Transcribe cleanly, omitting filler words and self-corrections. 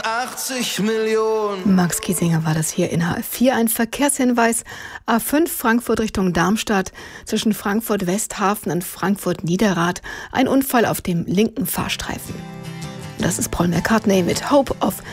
80 Millionen. Max Giesinger war das hier in HR4. Ein Verkehrshinweis. A5 Frankfurt Richtung Darmstadt. Zwischen Frankfurt Westhafen und Frankfurt Niederrad. Ein Unfall auf dem linken Fahrstreifen. Das ist Paul McCartney mit Hope of